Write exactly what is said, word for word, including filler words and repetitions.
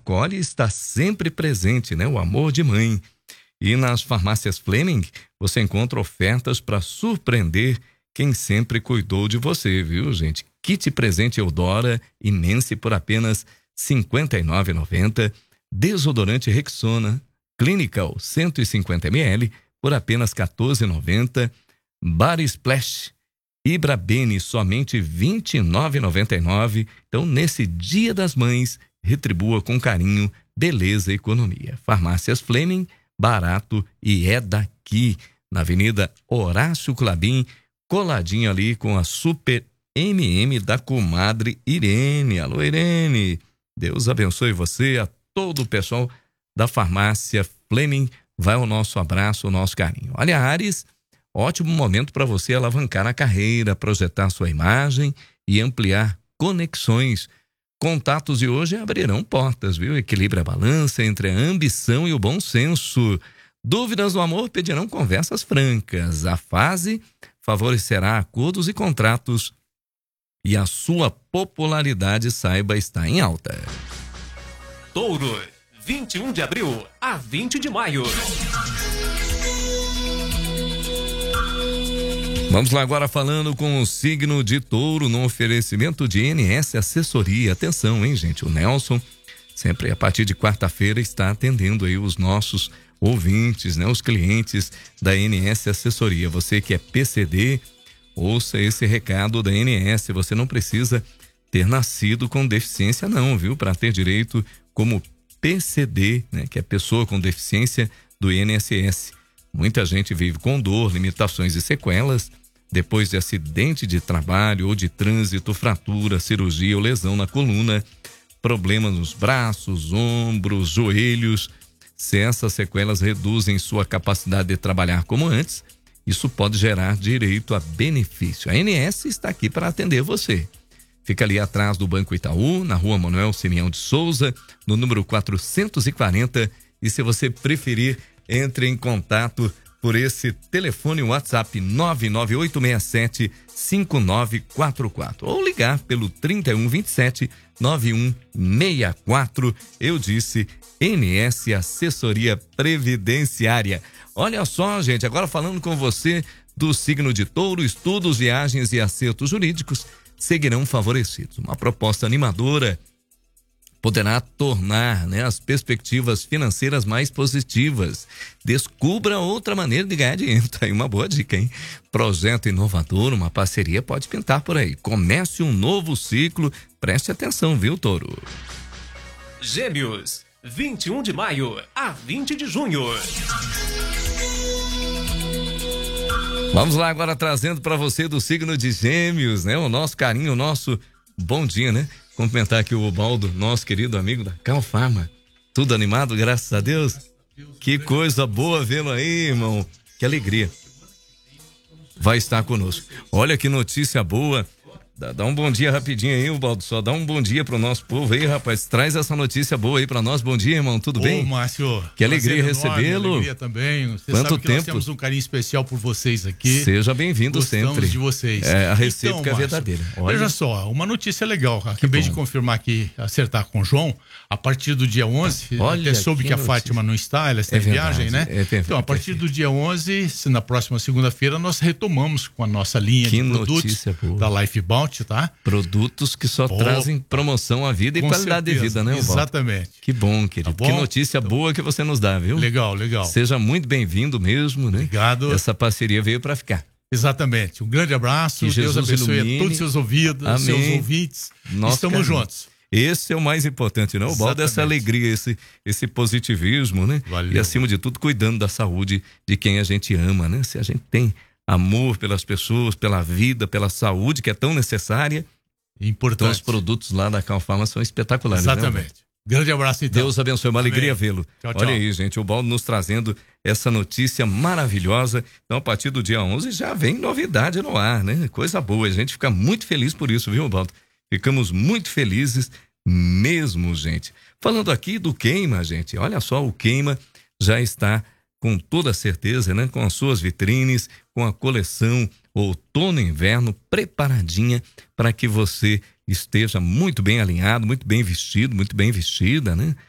acolhe e está sempre presente, né? O amor de mãe. E nas farmácias Fleming, você encontra ofertas para surpreender quem sempre cuidou de você, viu, gente? Kit presente Eudora e Nancy por apenas cinquenta e nove reais e noventa centavos. Desodorante Rexona Clinical cento e cinquenta mililitros por apenas quatorze reais e noventa centavos. Bar Splash Ibrabene somente vinte e nove reais e noventa e nove centavos. Então, nesse Dia das Mães, retribua com carinho, beleza e economia. Farmácias Fleming, barato e é daqui. Na Avenida Horácio Clabin, coladinho ali com a Super M M da comadre Irene. Alô, Irene. Deus abençoe você, a todo o pessoal da farmácia Fleming. Vai o nosso abraço, o nosso carinho. Olha, Ares, ótimo momento para você alavancar a carreira, projetar sua imagem e ampliar conexões. Contatos de hoje abrirão portas, viu? Equilibre a balança entre a ambição e o bom senso. Dúvidas do amor pedirão conversas francas. A fase favorecerá acordos e contratos. E a sua popularidade, saiba, está em alta. Touro, vinte e um de abril a vinte de maio. Vamos lá agora falando com o signo de Touro no oferecimento de N S Assessoria. Atenção, hein, gente? O Nelson sempre a partir de quarta-feira está atendendo aí os nossos ouvintes, né? Os clientes da N S Assessoria. Você que é P C D, ouça esse recado da N S. Você não precisa ter nascido com deficiência não, viu? Para ter direito como P C D, né? Que é pessoa com deficiência do I N S S. Muita gente vive com dor, limitações e sequelas depois de acidente de trabalho ou de trânsito, fratura, cirurgia ou lesão na coluna, problemas nos braços, ombros, joelhos. Se essas sequelas reduzem sua capacidade de trabalhar como antes, isso pode gerar direito a benefício. A N S está aqui para atender você. Fica ali atrás do Banco Itaú, na rua Manuel Simeão de Souza, no número quatrocentos e quarenta. E se você preferir, entre em contato por esse telefone WhatsApp nove nove oito seis sete cinco nove quatro quatro ou ligar pelo trinta e um vinte e sete nove um seis quatro. Eu disse N S Assessoria Previdenciária. Olha só, gente, agora falando com você do signo de Touro, estudos, viagens e acertos jurídicos seguirão favorecidos. Uma proposta animadora poderá tornar, né, as perspectivas financeiras mais positivas. Descubra outra maneira de ganhar dinheiro. Tá aí uma boa dica, hein? Projeto inovador, uma parceria pode pintar por aí. Comece um novo ciclo. Preste atenção, viu, Touro? Gêmeos, vinte e um de maio a vinte de junho. Vamos lá agora trazendo para você do signo de Gêmeos, né? O nosso carinho, o nosso bom dia, né? Cumprimentar aqui o Obaldo, nosso querido amigo da Calfarma. Tudo animado, graças a Deus? Que coisa boa vê-lo aí, irmão. Que alegria. Vai estar conosco. Olha que notícia boa. Dá, dá um bom dia rapidinho aí, Obaldo. Só dá um bom dia pro nosso povo aí, rapaz. Traz essa notícia boa aí pra nós. Bom dia, irmão. Tudo Ô, bem? Márcio. Que alegria recebê-lo. Alegria também. Você Quanto sabe que tempo? nós temos um carinho especial por vocês aqui. Seja bem-vindo sempre. de vocês. É, a recíproca então, é verdadeira. Olha. Veja só, uma notícia legal. Acabei de confirmar aqui, acertar com o João. A partir do dia onze, Olha, até soube que, que a notícia. Fátima não está, ela está É em verdade, viagem, né? é verdade, então, a partir do dia onze, na próxima segunda-feira, nós retomamos com a nossa linha Que de produtos notícia boa. da Lifebout, tá? Produtos que só Pô, trazem promoção à vida e com qualidade certeza. de vida, né, Obaldo? Exatamente. Que bom, querido. Tá que bom? notícia Então, boa que você nos dá, viu? Legal, legal. Seja muito bem-vindo mesmo, né? Obrigado. Essa parceria veio para ficar. Exatamente. Um grande abraço. Que Deus Jesus abençoe ilumine. a todos os seus ouvidos, Amém. seus ouvintes. Nosso Estamos carinho. juntos. Esse é o mais importante, não? O Baldo, essa Exatamente. alegria, esse, esse positivismo, né? Valeu. E acima de tudo, cuidando da saúde de quem a gente ama, né? Se a gente tem amor pelas pessoas, pela vida, pela saúde, que é tão necessária, Importante. então os produtos lá da Calfarma são espetaculares. né, Exatamente. Baldo? Grande abraço, então. Deus abençoe, uma alegria Amém. vê-lo. Tchau, tchau. Olha aí, gente, o Baldo nos trazendo essa notícia maravilhosa. Então, a partir do dia onze já vem novidade no ar, né? Coisa boa, a gente fica muito feliz por isso, viu, Baldo? Ficamos muito felizes mesmo, gente. Falando aqui do Queima, gente, olha só, o Queima já está com toda certeza, né? Com as suas vitrines, com a coleção outono e inverno preparadinha para que você esteja muito bem alinhado, muito bem vestido, muito bem vestida, né?